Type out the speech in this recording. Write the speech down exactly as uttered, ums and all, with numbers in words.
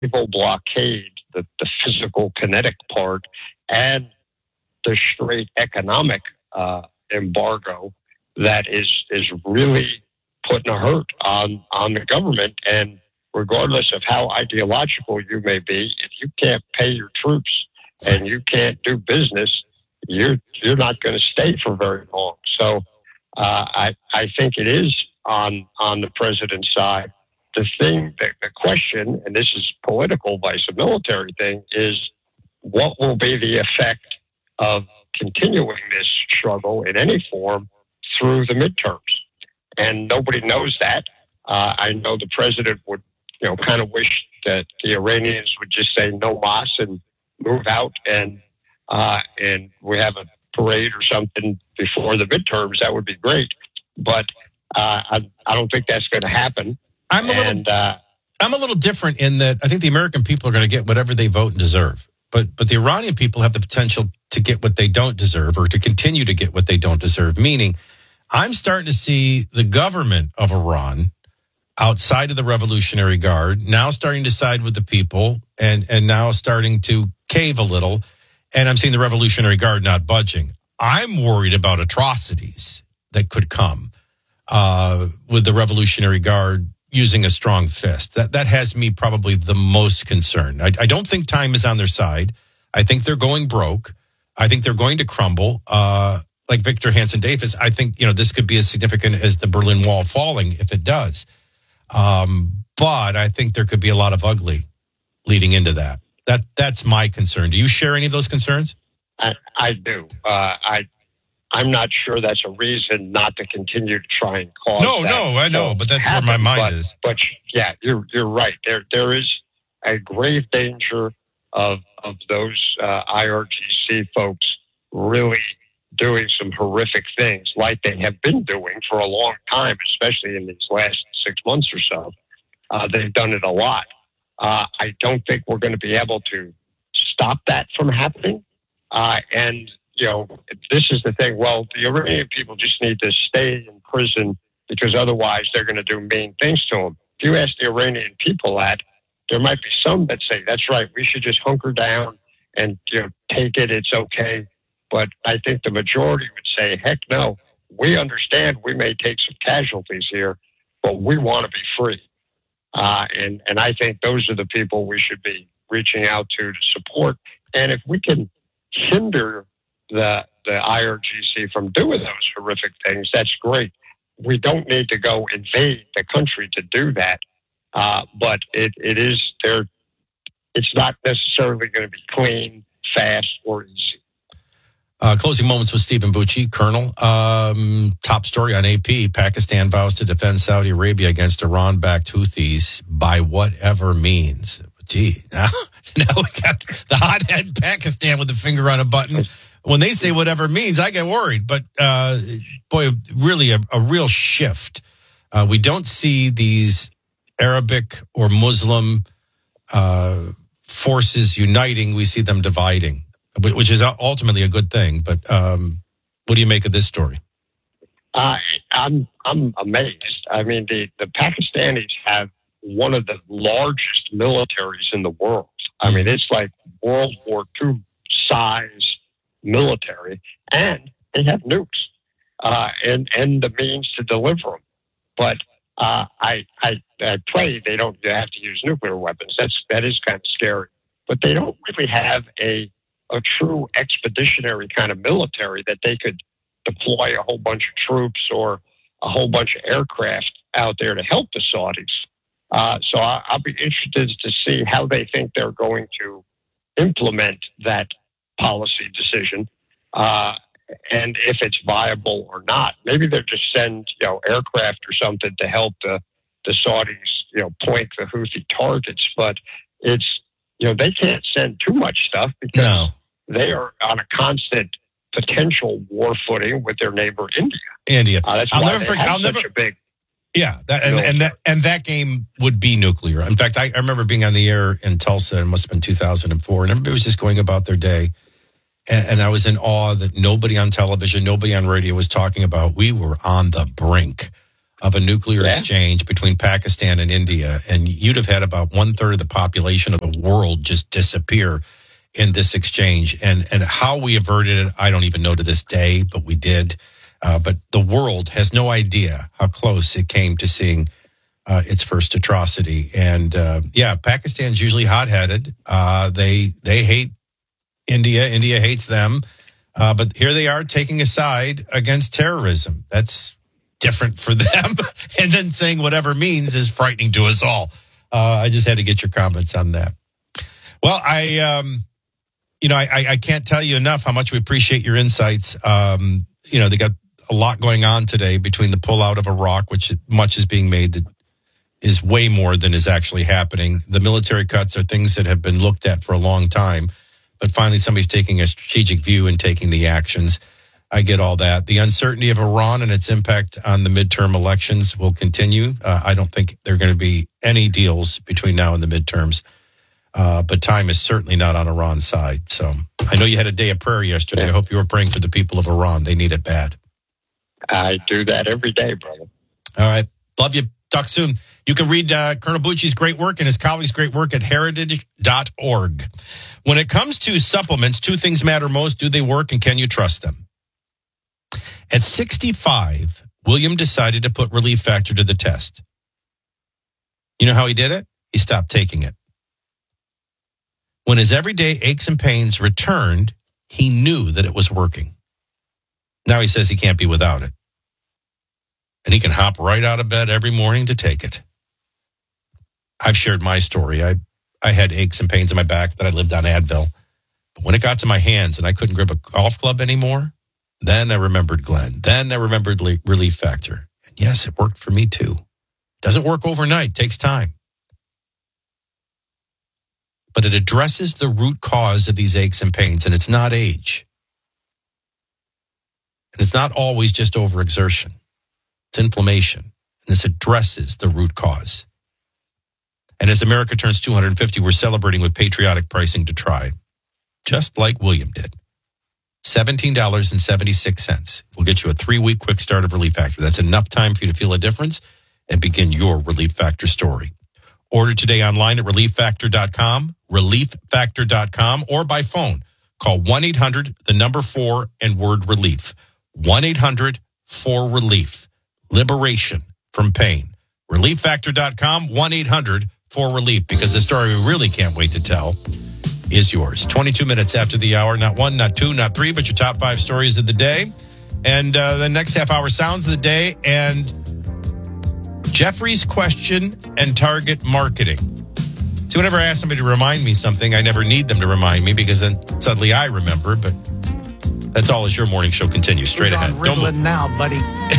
naval blockade, the, the physical kinetic part, and the straight economic uh, embargo that is is really putting a hurt on, on the government. And regardless of how ideological you may be, if you can't pay your troops and you can't do business, you're you're not going to stay for very long. So uh, I I think it is on on the president's side. The thing, the, the question, and this is political vice a military thing, is what will be the effect of continuing this struggle in any form through the midterms? And nobody knows that. Uh, I know the president would, you know, kind of wish that the Iranians would just say no mas and move out, and uh, and we have a parade or something before the midterms. That would be great, but uh, I, I don't think that's going to happen. I'm a and, little, uh, I'm a little different in that I think the American people are going to get whatever they vote and deserve, but but the Iranian people have the potential to get what they don't deserve, or to continue to get what they don't deserve. Meaning, I'm starting to see the government of Iran, outside of the Revolutionary Guard, now starting to side with the people, and and now starting to cave a little. And I'm seeing the Revolutionary Guard not budging. I'm worried about atrocities that could come uh, with the Revolutionary Guard using a strong fist. That that has me probably the most concerned. I, I don't think time is on their side. I think they're going broke. I think they're going to crumble. Uh, like Victor Hanson Davis, I think, you know, this could be as significant as the Berlin Wall falling if it does. Um, but I think there could be a lot of ugly leading into that. That that's my concern. Do you share any of those concerns? I, I do. Uh, I I'm not sure that's a reason not to continue to try and cause. No, that no, I know, but that's happen. where my mind but, is. But yeah, you're you're right. There there is a grave danger of of those uh, I R G C folks really doing some horrific things like they have been doing for a long time, especially in these last six months or so. Uh, they've done it a lot. Uh, I don't think we're going to be able to stop that from happening. Uh, and, you know, this is the thing. Well, the Iranian people just need to stay in prison because otherwise they're going to do mean things to them. If you ask the Iranian people that, there might be some that say, that's right, we should just hunker down and, you know, take it. It's okay. But I think the majority would say, heck no, we understand we may take some casualties here, but we want to be free. Uh, and, and I think those are the people we should be reaching out to to support. And if we can hinder the, the I R G C from doing those horrific things, that's great. We don't need to go invade the country to do that. Uh, but it, it is there. It's not necessarily going to be clean, fast, or easy. Uh, closing moments with Stephen Bucci, Colonel. Um, top story on A P, Pakistan vows to defend Saudi Arabia against Iran-backed Houthis by whatever means. Gee, now, now we got the hothead Pakistan with the finger on a button. When they say whatever means, I get worried. But, uh, boy, really a, a real shift. Uh, we don't see these Arabic or Muslim uh, forces uniting. We see them dividing, which is ultimately a good thing. But um, what do you make of this story? Uh, I'm I'm amazed. I mean, the, the Pakistanis have one of the largest militaries in the world. I mean, it's like World War Two size military, and they have nukes uh, and and the means to deliver them. But uh, I, I I pray they don't have to use nuclear weapons. That's that is kind of scary. But they don't really have a a true expeditionary kind of military that they could deploy a whole bunch of troops or a whole bunch of aircraft out there to help the Saudis. Uh, so I, I'll be interested to see how they think they're going to implement that policy decision, uh, and if it's viable or not. Maybe they'll just send, you know, aircraft or something to help the, the Saudis, you know, point the Houthi targets. But it's, you know, they can't send too much stuff because no. they are on a constant potential war footing with their neighbor India. India. Uh, that's I'll why never they forget. have I'll such never. a big. Yeah, that, and, and that and that game would be nuclear. In fact, I, I remember being on the air in Tulsa. It must have been two thousand four, and everybody was just going about their day. And, and I was in awe that nobody on television, nobody on radio was talking about we were on the brink of a nuclear Yeah. exchange between Pakistan and India, and you'd have had about one third of the population of the world just disappear in this exchange. And and how we averted it, I don't even know to this day, but we did. Uh, but the world has no idea how close it came to seeing uh, its first atrocity. And uh, yeah, Pakistan's usually hot-headed. Uh, they they hate India. India hates them. Uh, but here they are taking a side against terrorism. That's different for them. And then saying whatever means is frightening to us all. Uh, I just had to get your comments on that. Well, I, um, you know, I, I can't tell you enough how much we appreciate your insights. Um, you know, they got a lot going on today between the pullout of Iraq, which much is being made that is way more than is actually happening. The military cuts are things that have been looked at for a long time. But finally, somebody's taking a strategic view and taking the actions. I get all that. The uncertainty of Iran and its impact on the midterm elections will continue. Uh, I don't think there are going to be any deals between now and the midterms. Uh, but time is certainly not on Iran's side. So I know you had a day of prayer yesterday. I hope you were praying for the people of Iran. They need it bad. I do that every day, brother. All right. Love you. Talk soon. You can read uh, Colonel Bucci's great work and his colleagues' great work at heritage dot org. When it comes to supplements, two things matter most. Do they work and can you trust them? At sixty-five, William decided to put Relief Factor to the test. You know how he did it? He stopped taking it. When his everyday aches and pains returned, he knew that it was working. Now he says he can't be without it. And he can hop right out of bed every morning to take it. I've shared my story. I, I had aches and pains in my back that I lived on Advil. But when it got to my hands and I couldn't grip a golf club anymore, then I remembered Glenn. Then I remembered Relief Factor. And yes, it worked for me too. Doesn't work overnight. Takes time. But it addresses the root cause of these aches and pains, and it's not age. And it's not always just overexertion. It's inflammation. And this addresses the root cause. And as America turns two hundred fifty, we're celebrating with patriotic pricing to try, just like William did. seventeen dollars and seventy-six cents. We'll get you a three-week quick start of Relief Factor. That's enough time for you to feel a difference and begin your Relief Factor story. Order today online at relief factor dot com, relief factor dot com, or by phone. Call one eight hundred, the number four, and word relief. one eight hundred four relief. Liberation from pain. relief factor dot com, one eight hundred four relief, because the story we really can't wait to tell is yours. twenty-two minutes after the hour, not one, not two, not three, but your top five stories of the day. And uh, the next half hour, sounds of the day, and Jeffrey's question and target marketing. See, whenever I ask somebody to remind me something, I never need them to remind me because then suddenly I remember. But that's all as your morning show continues straight Who's ahead. on Don't Ritalin move. now, buddy.